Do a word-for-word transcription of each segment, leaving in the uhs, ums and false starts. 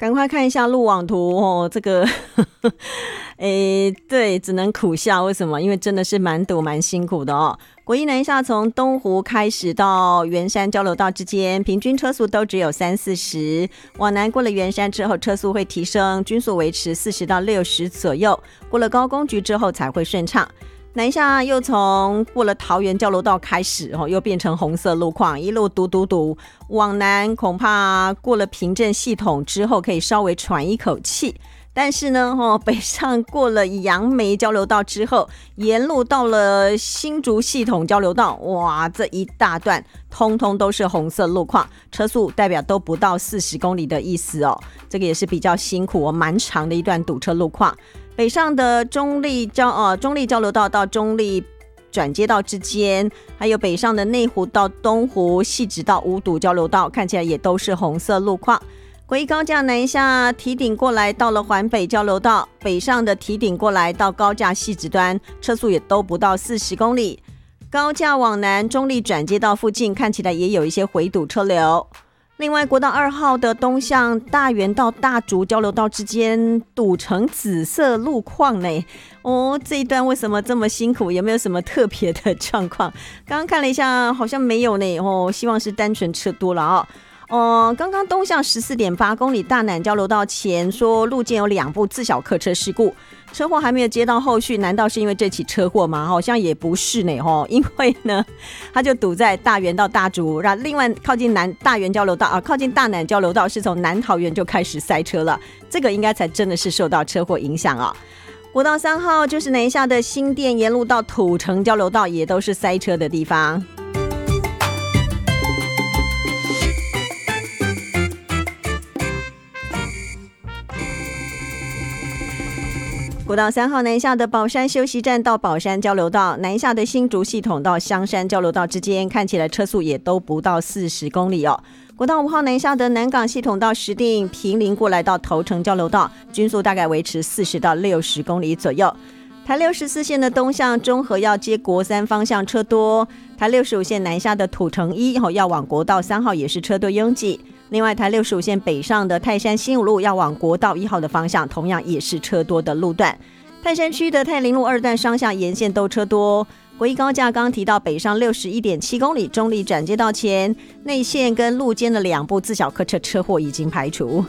赶快看一下路网图哦，这个诶，对，只能苦笑。为什么？因为真的是蛮堵蛮辛苦的哦。国一南下从东湖开始到圆山交流道之间，平均车速都只有三四十。往南过了圆山之后，车速会提升，均速维持四十到六十左右。过了高工局之后才会顺畅。南下又从过了桃园交流道开始，又变成红色路况，一路堵堵堵。往南恐怕过了平镇系统之后可以稍微喘一口气，但是呢，北上过了杨梅交流道之后，沿路到了新竹系统交流道，哇，这一大段通通都是红色路况，车速代表都不到四十公里的意思哦。这个也是比较辛苦哦，蛮长的一段堵车路况。北上的中立交呃中立交流道到中立转接道之间，还有北上的内湖到东湖、汐止到五堵交流道，看起来也都是红色路况。国一高架南下提顶过来到了环北交流道，北上的提顶过来到高架汐止端，车速也都不到四十公里。高架往南中立转接道附近看起来也有一些回堵车流。另外，国道二号的东向大园到大竹交流道之间堵成紫色路况呢。哦，这一段为什么这么辛苦？有没有什么特别的状况？刚刚看了一下，好像没有呢。哦，希望是单纯车多了哦。哦，刚刚东向 十四点八公里大南交流道前说路肩有两部自小客车事故，车祸还没有接到后续，难道是因为这起车祸吗？好像也不是呢，因为呢，它就堵在大园到大竹，然后另外靠近南大园交流道啊，靠近大南交流道是从南桃园就开始塞车了，这个应该才真的是受到车祸影响啊。国道三号就是南下的新店沿路到土城交流道，也都是塞车的地方。国道三号南下的宝山休息站到宝山交流道，南下的新竹系统到香山交流道之间，看起来车速也都不到四十公里哦。国道五号南下的南港系统到石碇平林过来到头城交流道，均速大概维持四十到六十公里左右。台六十四线的东向中和要接国三方向车多，台六十五线南下的土城一要往国道三号也是车多拥挤。另外，台六十五线北上的泰山新五路要往国道一号的方向，同样也是车多的路段。泰山区的泰林路二段上下沿线都车多。国一高架刚提到北上 六十一点七公里，中立转接道前内线跟路肩的两部自小客车车祸已经排除。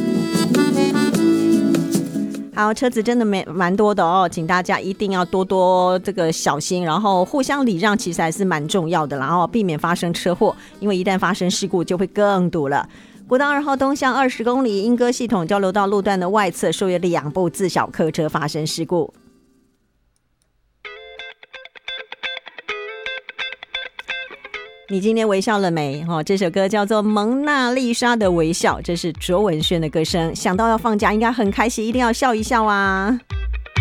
好，车子真的蛮多的哦，请大家一定要多多这个小心，然后互相礼让其实还是蛮重要的，然后避免发生车祸，因为一旦发生事故就会更堵了。国道二号东向二十公里莺歌系统交流道路段的外侧，说有两部自小客车发生事故。你今天微笑了没？哦，这首歌叫做《蒙娜丽莎的微笑》，这是卓文萱的歌声。想到要放假，应该很开心，一定要笑一笑啊！